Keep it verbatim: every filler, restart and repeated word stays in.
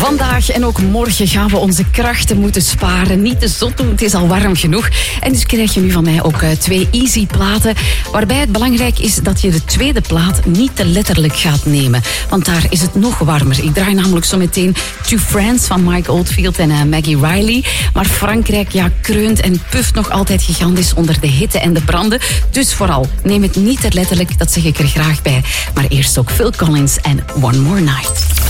Vandaag en ook morgen gaan we onze krachten moeten sparen. Niet te zot doen, het is al warm genoeg. En dus krijg je nu van mij ook uh, twee easy platen. Waarbij het belangrijk is dat je de tweede plaat niet te letterlijk gaat nemen. Want daar is het nog warmer. Ik draai namelijk zo meteen To Friends van Mike Oldfield en uh, Maggie Riley. Maar Frankrijk ja, kreunt en puft nog altijd gigantisch onder de hitte en de branden. Dus vooral, neem het niet te letterlijk, dat zeg ik er graag bij. Maar eerst ook Phil Collins en One More Night.